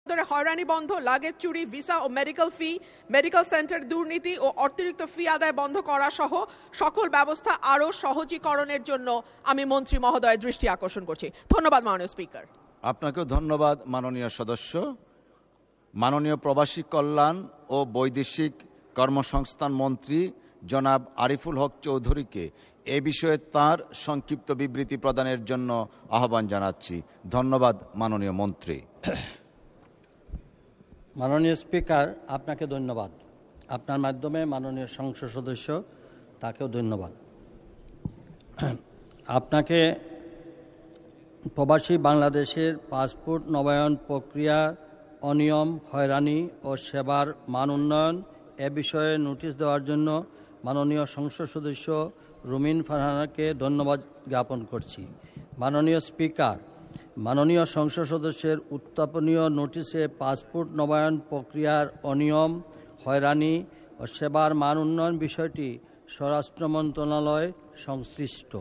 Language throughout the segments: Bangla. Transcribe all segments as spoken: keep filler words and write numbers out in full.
হয়রানি বন্ধ, লাগেজ চুরি, ভিসা ও মেডিকেল ফি, মেডিকেল সেন্টার দুর্নীতি ও অতিরিক্ত ফি আদায় বন্ধ করা সহ সকল ব্যবস্থা আরও সহজীকরণের জন্য আমি মন্ত্রী মহোদয়ের দৃষ্টি আকর্ষণ করছি। ধন্যবাদ মাননীয় স্পিকার। আপনাকেও ধন্যবাদ মাননীয় সদস্য। মাননীয় প্রবাসী কল্যাণ ও বৈদেশিক কর্মসংস্থান মন্ত্রী জনাব আরিফুল হক চৌধুরীকে এ বিষয়ে তার সংক্ষিপ্ত বিবৃতি প্রদানের জন্য আহ্বান জানাচ্ছি। ধন্যবাদ মাননীয় মন্ত্রী। মাননীয় স্পিকার, আপনাকে ধন্যবাদ। আপনার মাধ্যমে মাননীয় সংসদ সদস্য তাকেও ধন্যবাদ। আপনাকে প্রবাসী বাংলাদেশের পাসপোর্ট নবায়ন প্রক্রিয়া অনিয়ম, হয়রানি ও সেবার মান উন্নয়ন এ বিষয়ে নোটিশ দেওয়ার জন্য মাননীয় সংসদ সদস্য রুমিন ফারহানাকে ধন্যবাদ জ্ঞাপন করছি। মাননীয় স্পিকার, মাননীয় সংসদ সদস্যের উত্থাপনীয় নোটিশে পাসপোর্ট নবায়ন প্রক্রিয়ার অনিয়ম, হয়রানি ও সেবার মান উন্নয়ন বিষয়টি স্বরাষ্ট্র মন্ত্রণালয় সংশ্লিষ্ট।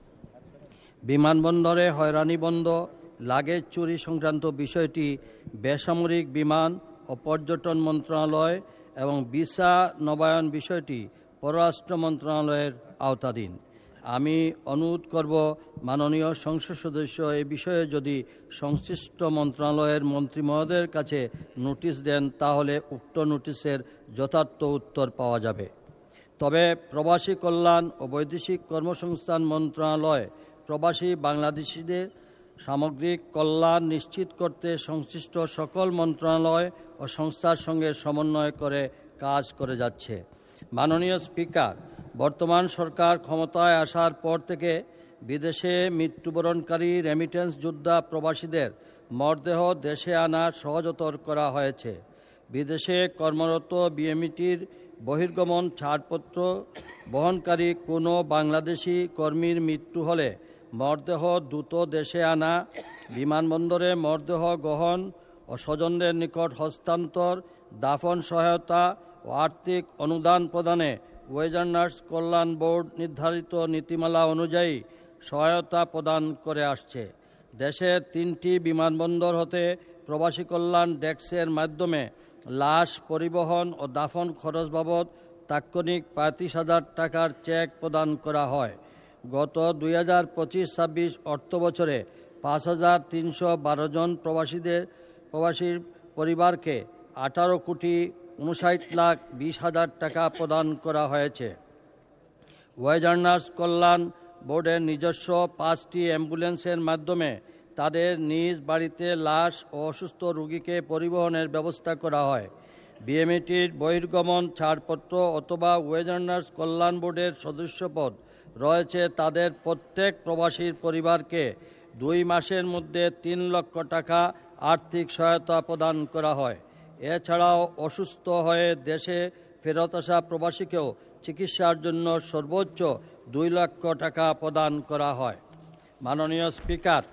বিমানবন্দরে হয়রানি বন্ধ, লাগেজ চুরি সংক্রান্ত বিষয়টি বেসামরিক বিমান ও পর্যটন মন্ত্রণালয় এবং ভিসা নবায়ন বিষয়টি পররাষ্ট্র মন্ত্রণালয়ের আওতাধীন। আমি অনুরোধ করব মাননীয় সংসদ সদস্য এই বিষয়ে যদি সংশ্লিষ্ট মন্ত্রণালয়ের মন্ত্রী মহোদয়ের কাছে নোটিশ দেন তাহলে উক্ত নোটিশের যথার্থ উত্তর পাওয়া যাবে। তবে প্রবাসী কল্যাণ ও বৈদেশিক কর্মসংস্থান মন্ত্রণালয় প্রবাসী বাংলাদেশিদের সামগ্রিক কল্যাণ নিশ্চিত করতে সংশ্লিষ্ট সকল মন্ত্রণালয় ও সংস্থার সঙ্গে সমন্বয় করে কাজ করে যাচ্ছে। মাননীয় স্পিকার, বর্তমান সরকার ক্ষমতায় আসার পর থেকে বিদেশে মৃত্যুবরণকারী রেমিটেন্স যোদ্ধা প্রবাসীদের মরদেহ দেশে আনা সহজতর করা হয়েছে। বিদেশে কর্মরত বিএমইটির বহির্গমন ছাড়পত্র বহনকারী কোনো বাংলাদেশি কর্মীর মৃত্যু হলে মরদেহ দ্রুত দেশে আনা, বিমানবন্দরে মরদেহ গ্রহণ ও স্বজনদের নিকট হস্তান্তর, দাফন সহায়তা ও আর্থিক অনুদান প্রদানে ওয়েজার্নার্স কল্যাণ বোর্ড নির্ধারিত নীতিমালা অনুযায়ী সহায়তা প্রদান করে আসছে। দেশের তিনটি বিমানবন্দর হতে প্রবাসী কল্যাণ ডেস্কের মাধ্যমে লাশ পরিবহন ও দাফন খরচ বাবদ তাৎক্ষণিক পঁয়ত্রিশ হাজার টাকার চেক প্রদান করা হয়। গত দুই হাজার পঁচিশ ছাব্বিশ অর্থ বছরে পাঁচ হাজার তিনশো বারো জন প্রবাসীদের প্রবাসীর পরিবারকে আঠারো কোটি উনষাট লাখ বিশ হাজার টাকা প্রদান করা হয়েছে। ওয়েজার্নার্স কল্যাণ বোর্ডের নিজস্ব পাঁচটি অ্যাম্বুলেন্সের মাধ্যমে তাদের নিজ বাড়িতে লাশ ও অসুস্থ রোগীকে পরিবহনের ব্যবস্থা করা হয়। বিএমইটির বহির্গমন ছাড়পত্র অথবা ওয়েজার্নার্স কল্যাণ বোর্ডের সদস্যপদ রয়েছে তাদের প্রত্যেক প্রবাসীর পরিবারকে দুই মাসের মধ্যে তিন লক্ষ টাকা আর্থিক সহায়তা প্রদান করা হয়। এছাড়াও অসুস্থ হয়ে দেশে ফেরত আসা প্রবাসীকেও চিকিৎসার জন্য সর্বোচ্চ দুই লক্ষ টাকা প্রদান করা হয়। মাননীয় স্পিকার,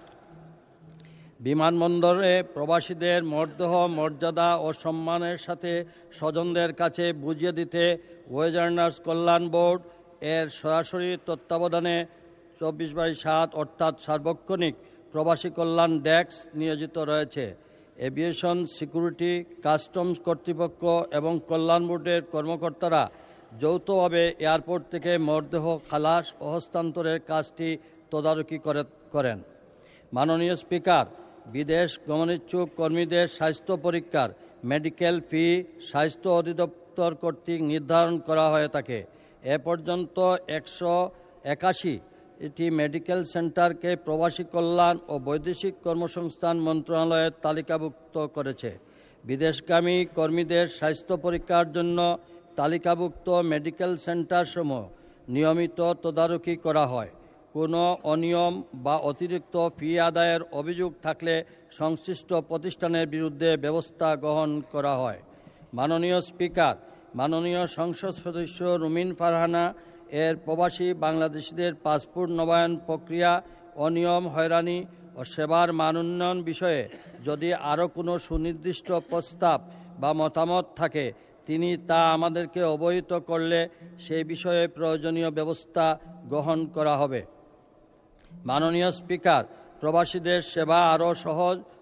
বিমানবন্দরে প্রবাসীদের মরদেহ মর্যাদা ও সম্মানের সাথে স্বজনদের কাছে বুঝিয়ে দিতে ওয়েজার্নার্স কল্যাণ বোর্ড এর সরাসরি তত্ত্বাবধানে চব্বিশ বাই সাত অর্থাৎ সার্বক্ষণিক প্রবাসী কল্যাণ ডেস্ক নিয়োজিত রয়েছে। এভিয়েশন সিকিউরিটি, কাস্টমস কর্তৃপক্ষ এবং কল্যাণ বোর্ডের কর্মকর্তারা যৌথভাবে এয়ারপোর্ট থেকে মরদেহ খালাস ও হস্তান্তরের কাজটি তদারকি করেন। মাননীয় স্পিকার, বিদেশ গমনিচ্ছুক কর্মীদের স্বাস্থ্য পরীক্ষার মেডিকেল ফি স্বাস্থ্য অধিদপ্তর কর্তৃক নির্ধারণ করা হয়ে থাকে। এ পর্যন্ত একশো একাশি এটি মেডিকেল সেন্টারকে প্রবাসী কল্যাণ ও বৈদেশিক কর্মসংস্থান মন্ত্রণালয়ের তালিকাভুক্ত করেছে। বিদেশগামী কর্মীদের স্বাস্থ্য পরীক্ষার জন্য তালিকাভুক্ত মেডিকেল সেন্টারসমূহ নিয়মিত তদারকি করা হয়। কোনো অনিয়ম বা অতিরিক্ত ফি আদায়ের অভিযোগ থাকলে সংশ্লিষ্ট প্রতিষ্ঠানের বিরুদ্ধে ব্যবস্থা গ্রহণ করা হয়। মাননীয় স্পিকার, মাননীয় সংসদ সদস্য রুমিন ফারহানা এর প্রবাসী বাংলাদেশিদের পাসপোর্ট নবায়ন প্রক্রিয়া অনিয়ম, হয়রানি ও সেবার মান উন্নয়ন বিষয়ে যদি আরও কোনো সুনির্দিষ্ট প্রস্তাব বা মতামত থাকে তিনি তা আমাদেরকে অবহিত করলে সেই বিষয়ে প্রয়োজনীয় ব্যবস্থা গ্রহণ করা হবে। মাননীয় স্পিকার, প্রবাসীদের সেবা আরও সহজ ও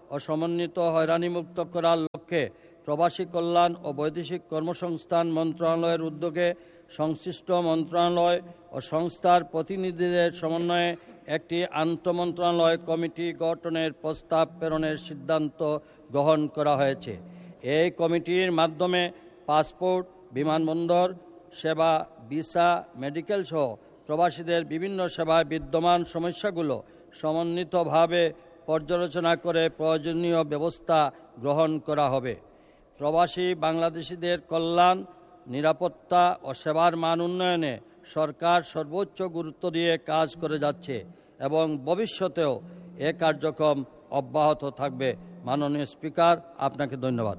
ও সমন্বিত হয়রানিমুক্ত করার লক্ষ্যে প্রবাসী কল্যাণ ও বৈদেশিক কর্মসংস্থান মন্ত্রণালয়ের উদ্যোগে সংশ্লিষ্ট মন্ত্রণালয় ও সংস্থার প্রতিনিধিদের সমন্বয়ে একটি আন্তঃমন্ত্রণালয় কমিটি গঠনের প্রস্তাব প্রেরণের সিদ্ধান্ত গ্রহণ করা হয়েছে। এই কমিটির মাধ্যমে পাসপোর্ট, বিমানবন্দর সেবা, ভিসা, মেডিকেল সহ প্রবাসীদের বিভিন্ন সেবায় বিদ্যমান সমস্যাগুলো সমন্বিতভাবে পর্যালোচনা করে প্রয়োজনীয় ব্যবস্থা গ্রহণ করা হবে। প্রবাসী বাংলাদেশিদের কল্যাণ, নিরাপত্তা ও সেবার মান উন্নয়নে সরকার সর্বোচ্চ গুরুত্ব দিয়ে কাজ করে যাচ্ছে এবং ভবিষ্যতেও এ কার্যক্রম অব্যাহত থাকবে। মাননীয় স্পিকার, আপনাকে ধন্যবাদ।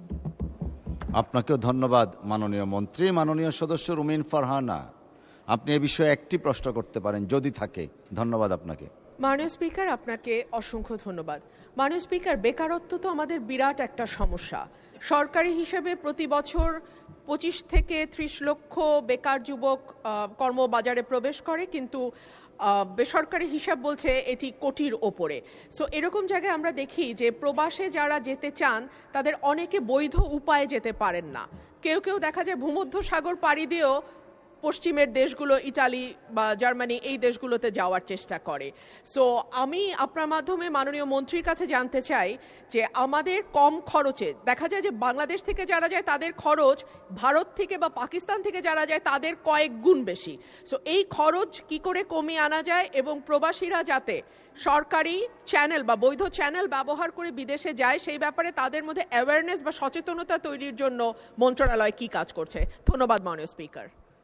আপনাকেও ধন্যবাদ মাননীয় মন্ত্রী। মাননীয় সদস্য রুমিন ফারহানা, আপনি এ বিষয়ে একটি প্রশ্ন করতে পারেন যদি থাকে। ধন্যবাদ আপনাকে। মাননীয় স্পিকার, আপনাকে অসংখ্য ধন্যবাদ। মাননীয় স্পিকার, বেকারত্ব তো আমাদের বিরাট একটা সমস্যা। সরকারি হিসেবে প্রতি বছর পঁচিশ থেকে ত্রিশ লক্ষ বেকার যুবক কর্মবাজারে প্রবেশ করে, কিন্তু বেসরকারি হিসাব বলছে এটি কোটির ওপরে। সো এরকম জায়গায় আমরা দেখি যে প্রবাসে যারা যেতে চান তাদের অনেকে বৈধ উপায়ে যেতে পারেন না। কেউ কেউ দেখা যায় ভূমধ্য সাগর পাড়ি দিয়েও পশ্চিমের দেশগুলো, ইটালি বা জার্মানি, এই দেশগুলোতে যাওয়ার চেষ্টা করে। সো আমি আপনার মাধ্যমে মাননীয় মন্ত্রীর কাছে জানতে চাই যে আমাদের কম খরচে, দেখা যায় যে বাংলাদেশ থেকে যারা যায় তাদের খরচ ভারত থেকে বা পাকিস্তান থেকে যারা যায় তাদের কয়েক গুণ বেশি। সো এই খরচ কি করে কমিয়ে আনা যায় এবং প্রবাসীরা যাতে সরকারি চ্যানেল বা বৈধ চ্যানেল ব্যবহার করে বিদেশে যায়, সেই ব্যাপারে তাদের মধ্যে অ্যাওয়ারনেস বা সচেতনতা তৈরির জন্য মন্ত্রণালয় কি কাজ করছে? ধন্যবাদ মাননীয় স্পিকার।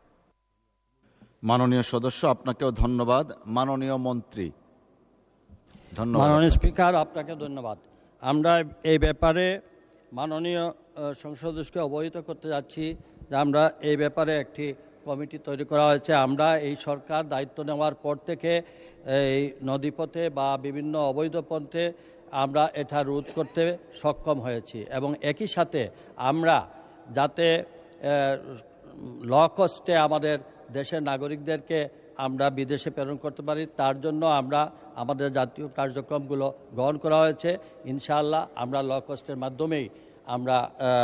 মাননীয় সদস্য, আপনাকেও ধন্যবাদ। মাননীয় মন্ত্রী। ধন্যবাদ। মাননীয় স্পিকার, আপনাকে ধন্যবাদ। আমরা এই ব্যাপারে মাননীয় সংসদ সদস্যকে অবহিত করতে যাচ্ছি যে আমরা এই ব্যাপারে একটি কমিটি তৈরি করা হয়েছে। আমরা এই সরকার দায়িত্ব নেওয়ার পর থেকে এই নদীপথে বা বিভিন্ন অবৈধ পন্থে আমরা এটা রোধ করতে সক্ষম হয়েছি এবং একই সাথে আমরা যাতে ল কস্টে আমাদের দেশের নাগরিকদেরকে আমরা বিদেশে প্রেরণ করতে পারি, তার জন্য আমরা আমাদের জাতীয় কার্যক্রমগুলো গ্রহণ করা হয়েছে। ইনশাআল্লাহ আমরা ল কস্টের মাধ্যমেই আমরা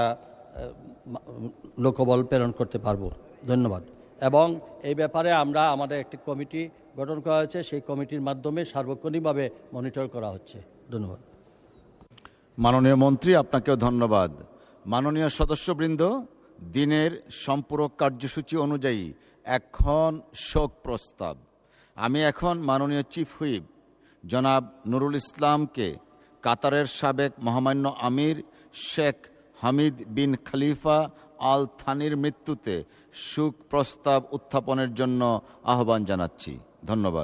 লোকবল প্রেরণ করতে পারব। ধন্যবাদ। এবং এই ব্যাপারে আমরা আমাদের একটি কমিটি গঠন করা হয়েছে, সেই কমিটির মাধ্যমে সার্বক্ষণিকভাবে মনিটর করা হচ্ছে। ধন্যবাদ। মাননীয় মন্ত্রী, আপনাকেও ধন্যবাদ। মাননীয় সদস্যবৃন্দ, দিনের সম্পূরক কার্যসূচি অনুযায়ী এখন শোক প্রস্তাব। আমি এখন মাননীয় চিফ হুইপ জনাব নুরুল ইসলামকে কাতারের সাবেক মহামান্য আমির শেখ হামিদ বিন খলিফা আল থানির মৃত্যুতে শোক প্রস্তাব উত্থাপনের জন্য আহ্বান জানাচ্ছি। ধন্যবাদ।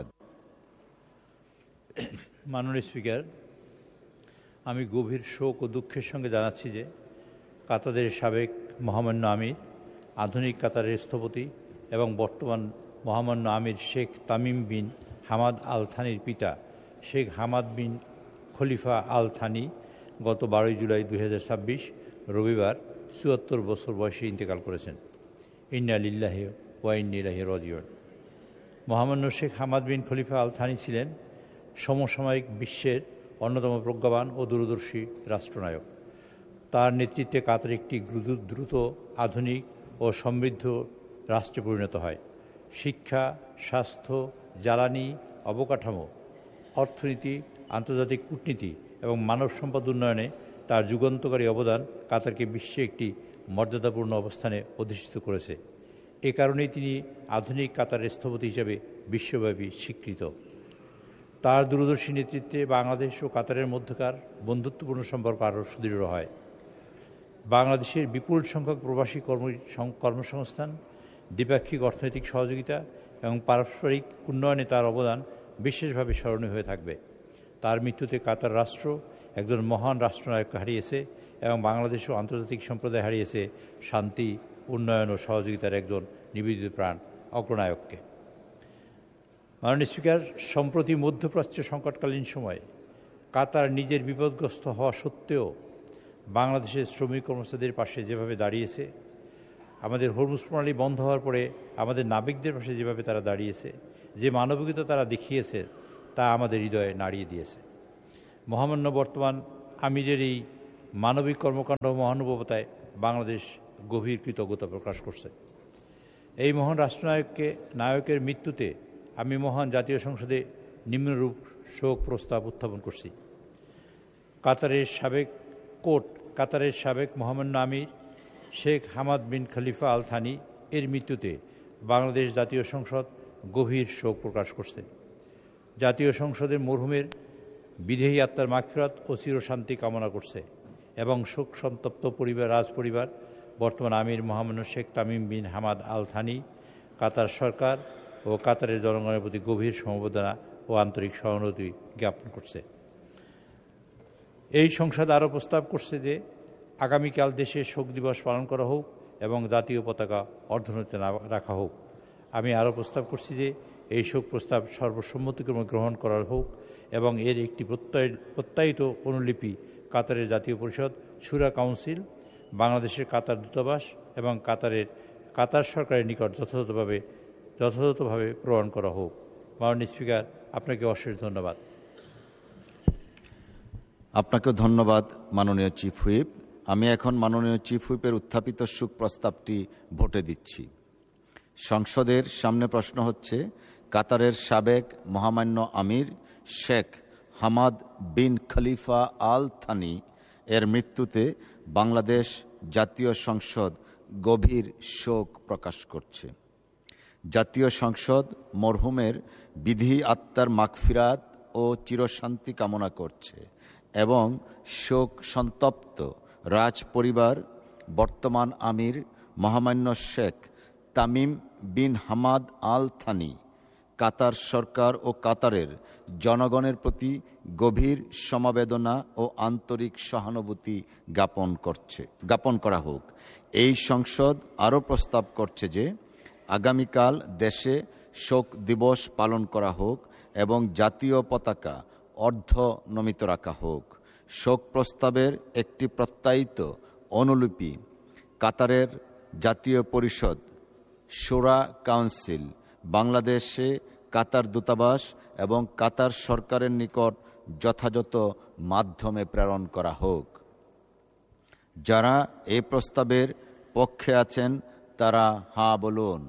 মাননীয় স্পিকার, আমি গভীর শোক ও দুঃখের সঙ্গে জানাচ্ছি যে কাতারের সাবেক মহামান্য আমির, আধুনিক কাতারের স্থপতি এবং বর্তমান মহামান্য আমির Sheikh Tamim bin Hamad Al থানির পিতা শেখ হামাদ বিন খলিফা আল থানি গত বারোই জুলাই দুই হাজার ছাব্বিশ রবিবার চুয়াত্তর বছর বয়সে ইন্তেকাল করেছেন। ইন্না লিল্লাহি ওয়া ইন্না ইলাইহি রাজিউন। মহামান্য শেখ হামাদ বিন খলিফা আল থানি ছিলেন সমসাময়িক বিশ্বের অন্যতম প্রজ্ঞাবান ও দূরদর্শী রাষ্ট্রনায়ক। তার নেতৃত্বে কাতার একটি দ্রুত আধুনিক ও সমৃদ্ধ রাষ্ট্রে পরিণত হয়। শিক্ষা, স্বাস্থ্য, জ্বালানি, অবকাঠামো, অর্থনীতি, আন্তর্জাতিক কূটনীতি এবং মানব সম্পদ উন্নয়নে তার যুগান্তকারী অবদান কাতারকে বিশ্বে একটি মর্যাদাপূর্ণ অবস্থানে অধিষ্ঠিত করেছে। এ কারণেই তিনি আধুনিক কাতারের স্থপতি হিসেবে বিশ্বব্যাপী স্বীকৃত। তার দূরদর্শী নেতৃত্বে বাংলাদেশ ও কাতারের মধ্যকার বন্ধুত্বপূর্ণ সম্পর্ক আরও সুদৃঢ় হয়। বাংলাদেশের বিপুল সংখ্যক প্রবাসী কর্ম কর্মসংস্থান, দ্বিপাক্ষিক অর্থনৈতিক সহযোগিতা এবং পারস্পরিক উন্নয়নে তার অবদান বিশেষভাবে স্মরণীয় হয়ে থাকবে। তার মৃত্যুতে কাতার রাষ্ট্র একজন মহান রাষ্ট্রনায়ককে হারিয়েছে এবং বাংলাদেশ ও আন্তর্জাতিক সম্প্রদায় হারিয়েছে শান্তি, উন্নয়ন ও সহযোগিতার একজন নিবেদিত প্রাণ অগ্রনায়ককে। মাননীয় স্পিকার, সম্প্রতি মধ্যপ্রাচ্য সংকটকালীন সময়ে কাতার নিজের বিপদগ্রস্ত হওয়া সত্ত্বেও বাংলাদেশের শ্রমিক কর্মচারীদের পাশে যেভাবে দাঁড়িয়েছে, আমাদের হরমুজ প্রণালী বন্ধ হওয়ার পরে আমাদের নাবিকদের পাশে যেভাবে তারা দাঁড়িয়েছে, যে মানবিকতা তারা দেখিয়েছে, তা আমাদের হৃদয়ে নাড়িয়ে দিয়েছে। মহামান্য বর্তমান আমিরের এই মানবিক কর্মকাণ্ড মহানুভবতায় বাংলাদেশ গভীর কৃতজ্ঞতা প্রকাশ করছে। এই মহান রাষ্ট্রনায়ককে নায়কের মৃত্যুতে আমি মহান জাতীয় সংসদে নিম্নরূপ শোক প্রস্তাব উত্থাপন করছি। কাতারের সাবেক কোর্ট কাতারের সাবেক মহামান্য আমির শেখ হামাদ বিন খলিফা আল থানি এর মৃত্যুতে বাংলাদেশ জাতীয় সংসদ গভীর শোক প্রকাশ করছে। জাতীয় সংসদের মরহুমের বিদেহী আত্মার মাগফিরাত ও চিরশান্তি কামনা করছে এবং শোক সন্তপ্ত পরিবার রাজপরিবার বর্তমান আমির মহামান্য Sheikh Tamim bin Hamad Al Thani, কাতার সরকার ও কাতারের জনগণের প্রতি গভীর সমবেদনা ও আন্তরিক সহানুভূতি জ্ঞাপন করছে। এই সংসদ আরও প্রস্তাব করছে যে আগামীকাল দেশে শোক দিবস পালন করা হোক এবং জাতীয় পতাকা অর্ধনৈতে রাখা হোক। আমি আরও প্রস্তাব করছি যে এই শোক প্রস্তাব সর্বসম্মতিক্রমে গ্রহণ করা হোক এবং এর একটি প্রত্যয় প্রত্যায়িত অনুলিপি কাতারের জাতীয় পরিষদ, শুরা কাউন্সিল, বাংলাদেশের কাতার দূতাবাস এবং কাতারের কাতার সরকারের নিকট যথাযথভাবে যথাযথভাবে প্রদান করা হোক। মাননীয় স্পিকার, আপনাকে অশেষ ধন্যবাদ। আপনাকে ধন্যবাদ মাননীয় চিফ হুইপ। আমি এখন মাননীয় চিফ হুইপের উত্থাপিত শোক প্রস্তাবটি ভোটে দিচ্ছি। সংসদের সামনে প্রশ্ন হচ্ছে, কাতারের সাবেক মহামান্য আমির শেখ হামাদ বিন খলিফা আল থানি এর মৃত্যুতে বাংলাদেশ জাতীয় সংসদ গভীর শোক প্রকাশ করছে। জাতীয় সংসদ মরহুমের বিধি আত্মার মাগফিরাত ও চিরশান্তি কামনা করছে এবং শোক সন্তপ্ত রাজ পরিবার বর্তমান আমির মহামান্য Sheikh Tamim bin Hamad Al Thani, কাতার সরকার ও কাতারের জনগণের প্রতি গভীর সমবেদনা ও আন্তরিক সহানুভূতি জ্ঞাপন করছে জ্ঞাপন করা হোক। এই সংসদ আরও প্রস্তাব করছে যে আগামীকাল দেশে শোক দিবস পালন করা হোক এবং জাতীয় পতাকা অর্ধনমিত রাখা হোক। শোক প্রস্তাবের একটি প্রত্যায়িত অনুলিপি কাতারের জাতীয় পরিষদ, শুরা কাউন্সিল, বাংলাদেশে কাতার দূতাবাস এবং কাতার সরকারের নিকট যথাযথ মাধ্যমে প্রেরণ করা হোক। যারা এই প্রস্তাবের পক্ষে আছেন তারা হাঁ বলুন।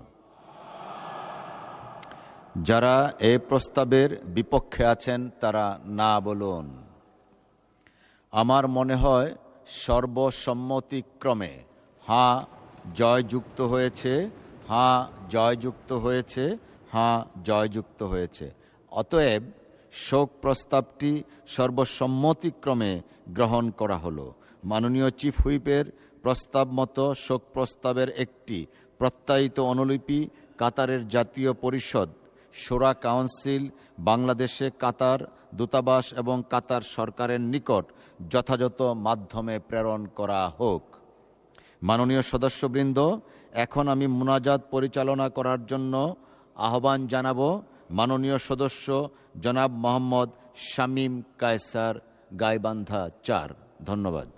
যারা এই প্রস্তাবের বিপক্ষে আছেন তারা না বলুন। আমার মনে হয় সর্বসম্মতিক্রমে হাঁ জয়যুক্ত হয়েছে, হাঁ জয়যুক্ত হয়েছে, হাঁ জয়যুক্ত হয়েছে। অতএব শোক প্রস্তাবটি সর্বসম্মতিক্রমে গ্রহণ করা হলো। মাননীয় চিফ হুইপের প্রস্তাব মতো শোক প্রস্তাবের একটি প্রত্যায়িত অনুলিপি কাতারের জাতীয় পরিষদ, শুরা কাউন্সিল, বাংলাদেশে কাতার দূতাবাস এবং কাতার সরকারের নিকট যথাযথ মাধ্যমে প্রেরণ করা হোক। মাননীয় সদস্যবৃন্দ, এখন আমি মুনাজাত পরিচালনা করার জন্য আহ্বান জানাব মাননীয় সদস্য জনাব মোহাম্মদ শামীম কায়সার, গাইবান্ধা চার। ধন্যবাদ।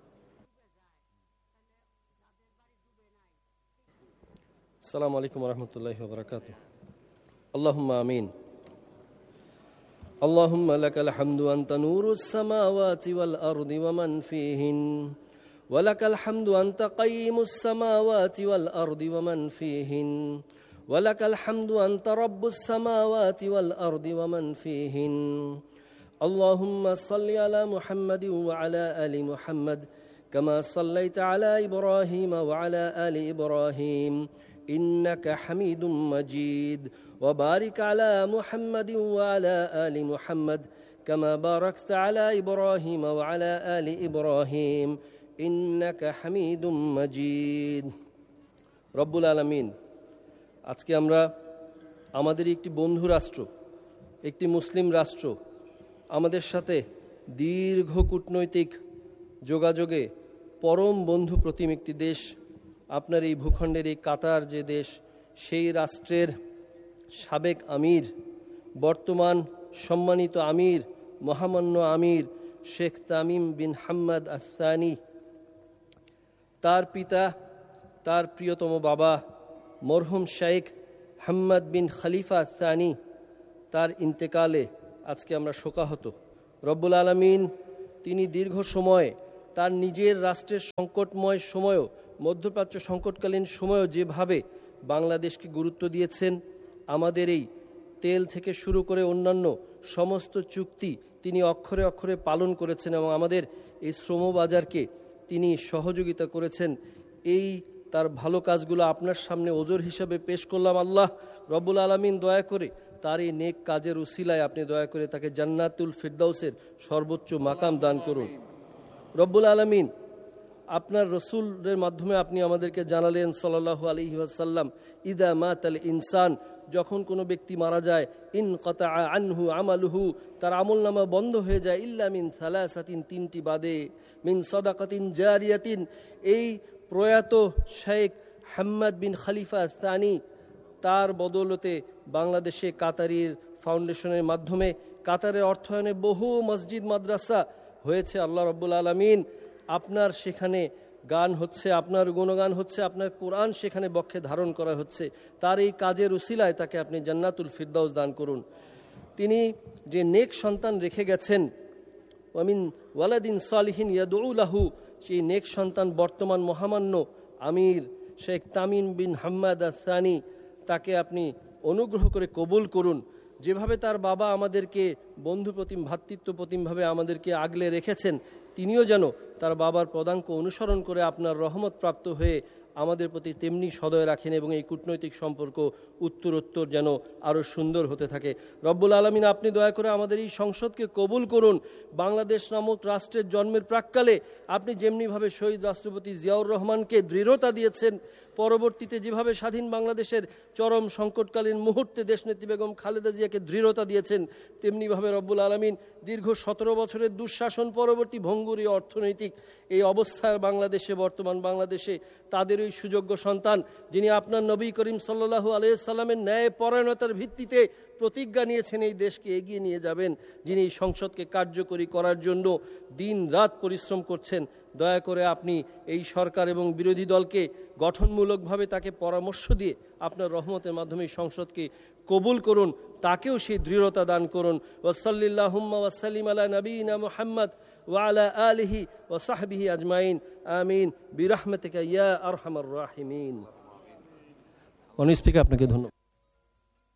আসসালামু আলাইকুম ওয়া রাহমাতুল্লাহি ওয়া বারাকাতুহু। আল্লাহুম্মা আমিন। আল্লাহুম্মা লাকাল হামদু আনতা নূরুস সামাওয়াতি ওয়াল আরদি ওয়া মান ফীহিন ওয়া লাকাল হামদু আনতা কাইয়িমুস সামাওয়াতি ওয়াল আরদি ওয়া মান ফীহিন ওয়া লাকাল হামদু আনতা রাব্বুস সামাওয়াতি ওয়াল আরদি ওয়া মান ফীহিন। আল্লাহুম্মা সাল্লি আলা মুহাম্মাদিন ওয়া আলা আলি মুহাম্মাদ কামা সাল্লাইতা আলা ইব্রাহিম ওয়া আলা আলি ইব্রাহিম ইন্নাকা হামিদুম মাজিদ। وبارك على محمد وعلى آل محمد كما باركت على إبراهيم وعلى آل إبراهيم إنك حميد مجيد। রব্বুল আলামিন, আজকে আমরা আমাদের একটি বন্ধু রাষ্ট্র, একটি মুসলিম রাষ্ট্র, আমাদের সাথে দীর্ঘ কূটনৈতিক যোগাযোগে পরম বন্ধু প্রতিম একটি দেশ, আপনার এই ভূখণ্ডের এই কাতার যে দেশ, সেই রাষ্ট্রের সাবেক আমির, বর্তমান সম্মানিত আমির, মহামান্য আমির শেখ তামিম বিন হাম্মাদ আস-সানি, তার পিতা, তার প্রিয়তম বাবা মরহুম শেখ হাম্মাদ বিন খলিফা আস-সানি, তার ইন্তেকালে আজকে আমরা শোকাহত। রব্বুল আলামিন তিনি দীর্ঘ সময় তার নিজের রাষ্ট্রের সংকটময় সময়ও, মধ্যপ্রাচ্য সংকটকালীন সময়ও যেভাবে বাংলাদেশকে গুরুত্ব দিয়েছেন, আমাদের এই তেল থেকে শুরু করে অন্যান্য সমস্ত চুক্তি তিনি অক্ষরে অক্ষরে পালন করেছেন এবং আমাদের এই শ্রমবাজারকে তিনি সহযোগিতা করেছেন। এই তার ভালো কাজগুলো আপনার সামনে ওজর হিসাবে পেশ করলাম। আল্লাহ রব্বুল আলামিন দয়া করে তার এই নেক কাজের উসিলায় আপনি দয়া করে তাকে জান্নাতুল ফিরদাউসের সর্বোচ্চ মাকাম দান করুন। রব্বুল আলামিন আপনার রসুলের মাধ্যমে আপনি আমাদেরকে জানালেন সাল্লাল্লাহু আলাইহি ওয়াসাল্লাম, ইদা মাতাল ইনসান, যখন কোনো ব্যক্তি মারা যায়, ইন কাতা আনহু আমালুহু, তার আমলনামা বন্ধ হয়ে যায়, ইল্লা মিন সালাসাতিন, তিনটি বাদে, মিন সাদাকাতিন জারিয়াতিন। এই প্রয়াত শেখ হাম্মাদ বিন খলিফা সানি, তার বদৌলতে বাংলাদেশে কাতারির ফাউন্ডেশনের মাধ্যমে কাতারের অর্থায়নে বহু মসজিদ মাদ্রাসা হয়েছে। আল্লাহ রাব্বুল আলামিন আপনার সেখানে গান হচ্ছে, আপনার গুণগান হচ্ছে, আপনার কোরআন সেখানে বক্ষে ধারণ করা হচ্ছে। তার এই কাজের উসিলায় তাকে আপনি জান্নাতুল ফিরদাউস দান করুন। তিনি যে নেক সন্তান রেখে গেছেন, ওয়ামিন ওয়ালাদিন সালিহিন ইয়াদউ লাহু, সেই নেক সন্তান বর্তমান মহামান্য আমির শেখ তামিম বিন হাম্মাদ আস-সানি, তাকে আপনি অনুগ্রহ করে কবুল করুন। যেভাবে তার বাবা আমাদেরকে বন্ধুপ্রতিম ভ্রাতৃত্বপ্রতিমভাবে আমাদেরকে আগলে রেখেছেন, তিনিও যেন তার বাবার পদাঙ্ক অনুসরণ করে আপনার রহমত প্রাপ্ত হয়ে আমাদের প্রতি তেমনি সদয় রাখেন এবং এই কূটনৈতিক সম্পর্ক উত্তরোত্তর যেন আরও সুন্দর হতে থাকে। রব্বুল আলামিন আপনি দয়া করে আমাদের এই সংসদকে কবুল করুন। বাংলাদেশ নামক রাষ্ট্রের জন্মের প্রাক্কালে আপনি যেমনিভাবে শহীদ রাষ্ট্রপতি জিয়াউর রহমানকে দৃঢ়তা দিয়েছেন, পরবর্তীতে যেভাবে স্বাধীন বাংলাদেশের চরম সংকটকালীন মুহূর্তে দেশনেত্রী বেগম খালেদা জিয়াকে দৃঢ়তা দিয়েছেন, তেমনিভাবে রব্বুল আলামিন দীর্ঘ সতেরো বছরের দুঃশাসন পরবর্তী ভঙ্গুরী অর্থনৈতিক এই অবস্থার বাংলাদেশে, বর্তমান বাংলাদেশে তাদের ওই সুযোগ্য সন্তান যিনি আপনার নবী করিম সাল্লাল্লাহু আলাইহি সাল্লামের ন্যায় পরায়ণতার ভিত্তিতে প্রতিজ্ঞা নিয়েছেন এই দেশকে এগিয়ে নিয়ে যাবেন, যিনি এই সংসদকে কার্যকরী করার জন্য দিন রাত পরিশ্রম করছেন, দয়া করে আপনি এই সরকার এবং বিরোধী দলকে গঠনমূলকভাবে তাকে পরামর্শ দিয়ে আপনার রহমতের মাধ্যমে সংসদকে কবুল করুন, তাকেও সেই দৃঢ়তা দান করুন। ওয়াসাল্লিল্লাহুম্মা ওয়াসাল্লিম আলা নবিয়িনা মুহাম্মদ ওয়া আলা আলিহি ওয়া সাহবিহি আজমাইন, আমিন বিরহমাতিকা ইয়া আরহামার রাহিমিন। অনার স্পিকার, আপনাকে ধন্যবাদ।